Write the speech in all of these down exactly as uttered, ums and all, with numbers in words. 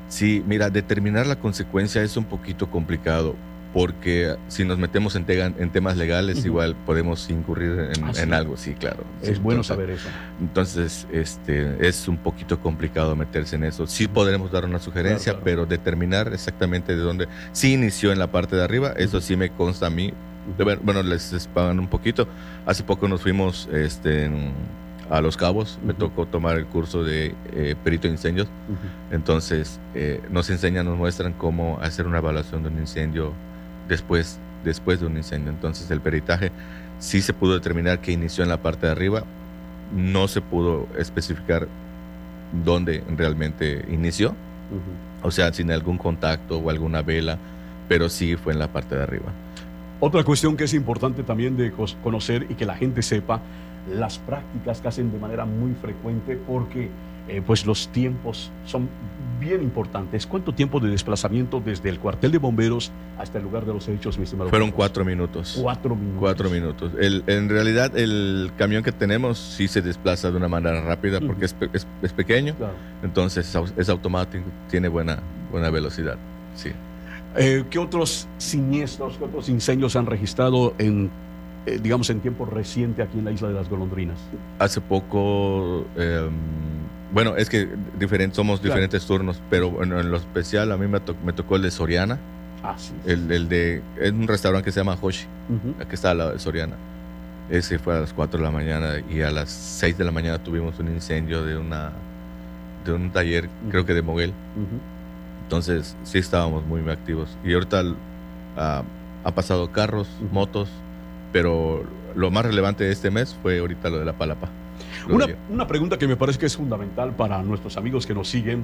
Sí, mira, determinar la consecuencia es un poquito complicado, porque si nos metemos en, tega- en temas legales, Ujú. igual podemos incurrir en, Ah, sí. en algo, sí, claro. Sí, Es bueno entonces, saber eso. entonces, este, es un poquito complicado meterse en eso. Sí Ujú. podremos dar una sugerencia, Claro, claro. pero determinar exactamente de dónde. Sí inició en la parte de arriba, eso Ujú. sí me consta a mí. De ver- Bueno, les espagan un poquito. Hace poco nos fuimos este, en- a Los Cabos, me Ujú. tocó tomar el curso de eh, perito en incendios. Ujú. Entonces, eh, nos enseñan, nos muestran cómo hacer una evaluación de un incendio después, después de un incendio. Entonces, el peritaje sí se pudo determinar que inició en la parte de arriba, no se pudo especificar dónde realmente inició, Ujú. o sea, sin algún contacto o alguna vela, pero sí fue en la parte de arriba. Otra cuestión que es importante también de cos- conocer y que la gente sepa, las prácticas que hacen de manera muy frecuente, porque eh, pues los tiempos son bien importantes. ¿Cuánto tiempo de desplazamiento desde el cuartel de bomberos hasta el lugar de los hechos, mi estimado Fueron Carlos? cuatro minutos. Cuatro minutos. Cuatro minutos. El, en realidad, el camión que tenemos sí se desplaza de una manera rápida porque Ujú. es, pe- es- es pequeño, Claro. entonces es, au- es automático, tiene buena, buena velocidad. Sí. Eh, ¿Qué otros siniestros, qué otros incendios se han registrado en, eh, digamos, en tiempo reciente aquí en la isla de las Golondrinas? Hace poco, eh, bueno, es que diferente, somos Claro. diferentes turnos, pero bueno, en lo especial a mí me, to- me tocó el de Soriana, Ah, sí. el, el de es un restaurante que se llama Hoshi, Ujú. que está al lado de Soriana. Ese fue a las cuatro de la mañana y a las seis de la mañana tuvimos un incendio de una de un taller, Ujú. creo que de Moguel. Ujú. Entonces sí estábamos muy activos. Y ahorita ah, ha pasado carros, Ujú. motos, pero lo más relevante de este mes fue ahorita lo de la Palapa. Lo Una, de- una pregunta que me parece que es fundamental para nuestros amigos que nos siguen.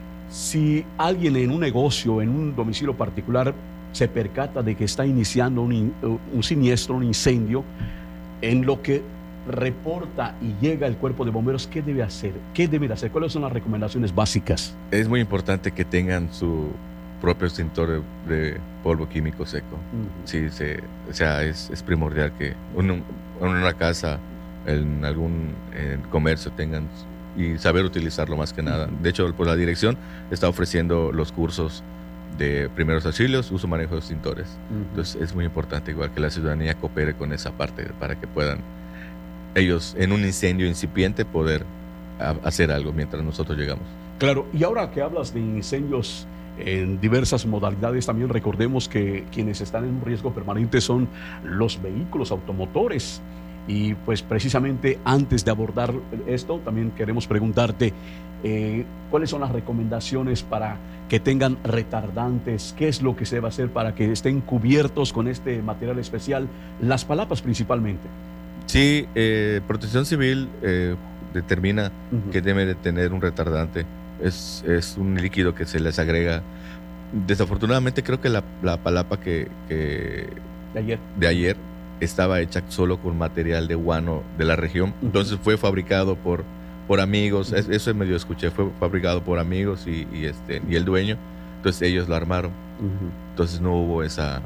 Si alguien en un negocio, en un domicilio particular, se percata de que está iniciando un, in- un siniestro, un incendio, en lo que reporta y llega el cuerpo de bomberos, ¿qué debe hacer? ¿Qué debe de hacer? ¿Cuáles son las recomendaciones básicas? Es muy importante que tengan su propio extintor de, de polvo químico seco. Sí, se, o sea, es, es primordial que uno, en una casa, en algún eh, comercio tengan y saber utilizarlo más que nada. De hecho, pues, la dirección está ofreciendo los cursos de primeros auxilios, uso y manejo de extintores. Ujú. Entonces es muy importante igual que la ciudadanía coopere con esa parte para que puedan ellos en un incendio incipiente poder a- hacer algo mientras nosotros llegamos. Claro, y ahora que hablas de incendios en diversas modalidades, también recordemos que quienes están en un riesgo permanente son los vehículos automotores. Y pues precisamente antes de abordar esto, también queremos preguntarte eh, cuáles son las recomendaciones para que tengan retardantes, qué es lo que se debe hacer para que estén cubiertos con este material especial, las palapas principalmente. Sí, eh, Protección Civil eh, determina Ujú. que debe de tener un retardante. Es, es un líquido que se les agrega. Desafortunadamente creo que la, la palapa que, que De ayer. de ayer estaba hecha solo con material de guano de la región. Ujú. Entonces fue fabricado por, por amigos. Ujú. Es- eso medio escuché. Fue fabricado por amigos y, y, este, y el dueño. Entonces ellos la armaron. Ujú. Entonces no hubo esa,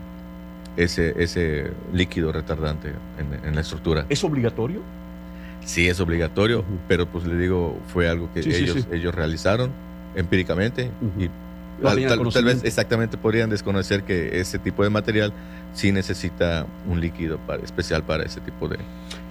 ese, ese líquido retardante en, en la estructura. ¿Es obligatorio? Sí, es obligatorio, Ujú. pero pues le digo, fue algo que Sí, sí, ellos, sí. ellos realizaron empíricamente Ujú. y No tal, tenían tal- tal conocimiento. vez exactamente podrían desconocer que ese tipo de material sí necesita un líquido para, especial para ese tipo de...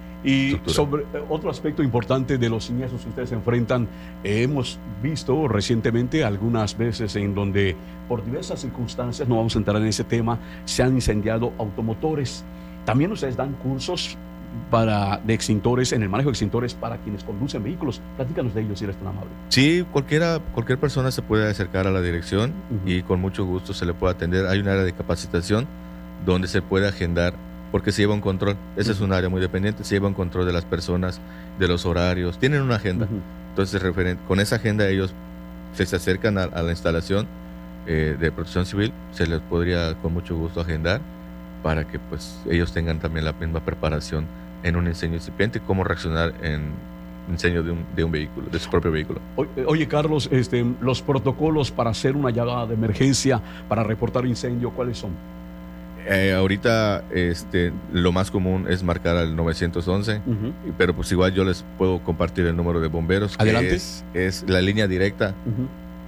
Y estructura. sobre eh, otro aspecto importante de los siniestros que ustedes se enfrentan, eh, hemos visto recientemente algunas veces en donde por diversas circunstancias, no vamos a entrar en ese tema, se han incendiado automotores. También ustedes dan cursos para, de extintores, en el manejo de extintores para quienes conducen vehículos. Platícanos de ellos si eres tan amable. Sí, cualquiera, cualquier persona se puede acercar a la dirección Ujú. y con mucho gusto se le puede atender. Hay un área de capacitación donde se puede agendar porque se lleva un control. Ese es Ujú. un área muy dependiente, se lleva un control de las personas, de los horarios, tienen una agenda. Ujú. Entonces, referen- con esa agenda ellos se, se acercan a, a la instalación eh, de protección civil, se les podría con mucho gusto agendar para que pues ellos tengan también la misma preparación en un incendio incipiente y cómo reaccionar en incendio de un, de un vehículo, de su propio vehículo. Oye, oye, Carlos, este, los protocolos para hacer una llamada de emergencia, para reportar incendio, ¿cuáles son? Eh, ahorita este, lo más común es marcar al nueve once, Ujú. pero pues igual yo les puedo compartir el número de bomberos, que Adelante. es, es la línea directa Ujú.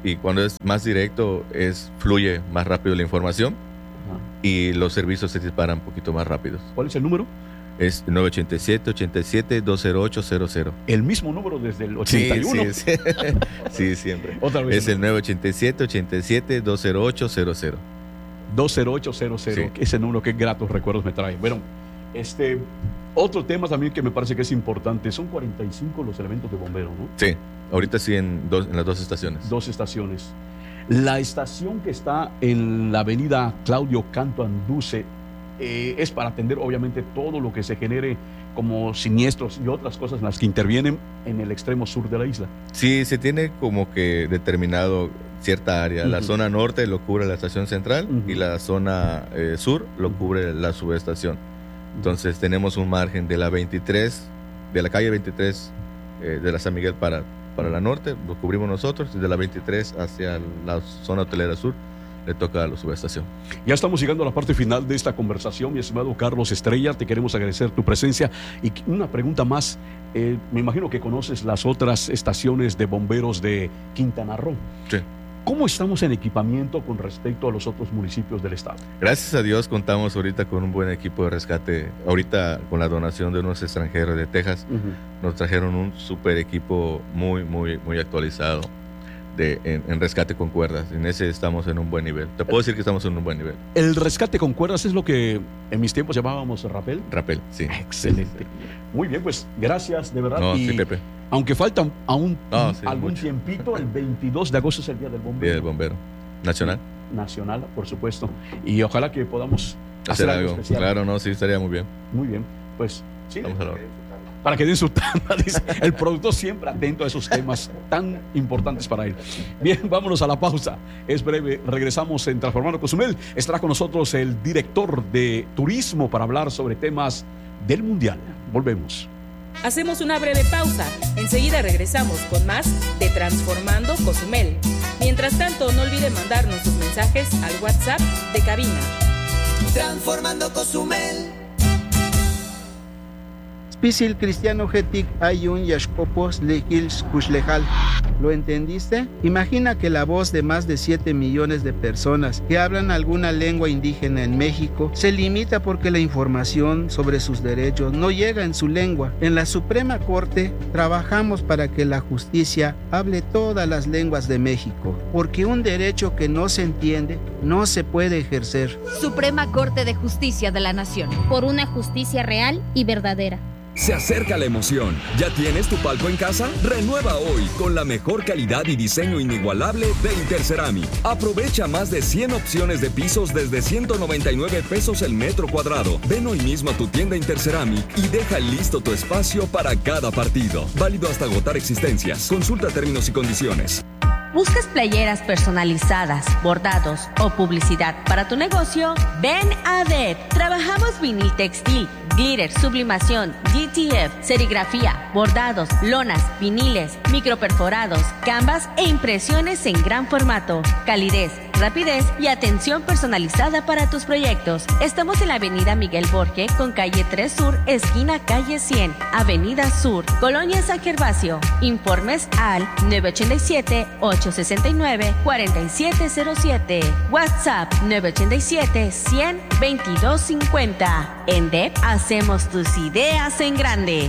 y cuando es más directo, es fluye más rápido la información. Ajá. Y los servicios se disparan un poquito más rápidos. ¿Cuál es el número? Es nueve ocho siete, ochenta y siete, dos cero ocho cero cero. El mismo número desde el ochenta y uno. Sí, sí, sí. Sí, siempre. Otra vez. Es el nueve ocho siete, ochenta y siete, dos cero ocho cero cero. dos cero ocho cero cero. Sí. Ese número, qué gratos recuerdos me trae. Bueno, este, otro tema también que me parece que es importante, son cuarenta y cinco los elementos de bomberos, ¿no? Sí, ahorita sí en, dos, en las dos estaciones. Dos estaciones. La estación que está en la avenida Claudio Canto Anduce eh, es para atender obviamente todo lo que se genere como siniestros y otras cosas en las que intervienen en el extremo sur de la isla. Sí, se tiene como que determinado cierta área. Uh-huh. La zona norte lo cubre la estación central, uh-huh, y la zona eh, sur lo cubre la subestación. Entonces tenemos un margen de la veintitrés, de la calle veintitrés eh, de la San Miguel para, para la norte, lo cubrimos nosotros, y de la veintitrés hacia la zona hotelera sur le toca a la subestación. Ya estamos llegando a la parte final de esta conversación, mi estimado Carlos Estrella, te queremos agradecer tu presencia. Y una pregunta más, eh, me imagino que conoces las otras estaciones de bomberos de Quintana Roo. Sí. ¿Cómo estamos en equipamiento con respecto a los otros municipios del estado? Gracias a Dios contamos ahorita con un buen equipo de rescate. Ahorita con la donación de unos extranjeros de Texas, uh-huh, nos trajeron un super equipo muy, muy, muy actualizado de, en, en rescate con cuerdas. En ese estamos en un buen nivel. Te puedo decir que estamos en un buen nivel. ¿El rescate con cuerdas es lo que en mis tiempos llamábamos rappel? Rappel, sí. Excelente. Sí, sí. Muy bien, pues gracias de verdad. No, y sí, Pepe. Aunque falta aún no, sí, algún mucho. tiempito, el veintidós de agosto es el Día del Bombero. Día del Bombero. Nacional. Nacional, por supuesto. Y ojalá que podamos hacer, hacer algo, algo especial. Claro, no, sí, estaría muy bien. Muy bien, pues sí. Vamos a la hora. Para que den su tanda, dice el productor, siempre atento a esos temas tan importantes para él. Bien, vámonos a la pausa. Es breve, regresamos en Transformando Cozumel. Estará con nosotros el director de turismo para hablar sobre temas del Mundial. Volvemos. Hacemos una breve pausa. Enseguida regresamos con más de Transformando Cozumel. Mientras tanto, no olvide mandarnos sus mensajes al WhatsApp de cabina. Transformando Cozumel. Pisil cristiano getik ayun yashkopos lehils kushlejal. ¿Lo entendiste? Imagina que la voz de más de siete millones de personas que hablan alguna lengua indígena en México se limita porque la información sobre sus derechos no llega en su lengua. En la Suprema Corte trabajamos para que la justicia hable todas las lenguas de México, porque un derecho que no se entiende no se puede ejercer. Suprema Corte de Justicia de la Nación. Por una justicia real y verdadera. Se acerca la emoción. ¿Ya tienes tu palco en casa? Renueva hoy con la mejor calidad y diseño inigualable de Interceramic. Aprovecha más de cien opciones de pisos desde ciento noventa y nueve pesos el metro cuadrado. Ven hoy mismo a tu tienda Interceramic y deja listo tu espacio para cada partido. Válido hasta agotar existencias. Consulta términos y condiciones. ¿Buscas playeras personalizadas, bordados o publicidad para tu negocio? Ven a D E P. Trabajamos vinil textil, glitter, sublimación, G T F, serigrafía, bordados, lonas, viniles, microperforados, canvas e impresiones en gran formato. Calidez, rapidez y atención personalizada para tus proyectos. Estamos en la avenida Miguel Borge con calle tres Sur, esquina calle cien, avenida Sur, Colonia San Gervasio. Informes al nueve ocho siete, ocho seis nueve, cuatro siete cero siete. WhatsApp nueve ocho siete, cien, veintidós cincuenta. En D E P hacemos tus ideas en grande.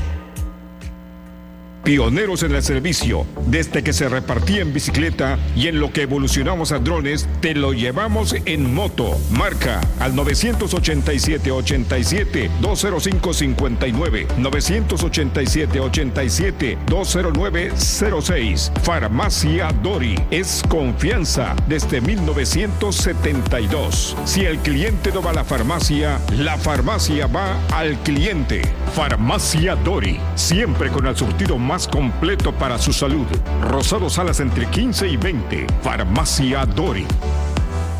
Pioneros en el servicio, desde que se repartía en bicicleta y en lo que evolucionamos a drones, te lo llevamos en moto. Marca al nueve ocho siete, ocho siete, dos cero cinco cinco nueve, nueve ocho siete, ocho siete, dos cero nueve cero seis. Farmacia Dori es confianza desde mil novecientos setenta y dos. Si el cliente no va a la farmacia, la farmacia va al cliente. Farmacia Dori, siempre con el surtido más más completo para su salud. Rosado Salas entre quince y veinte. Farmacia Dori.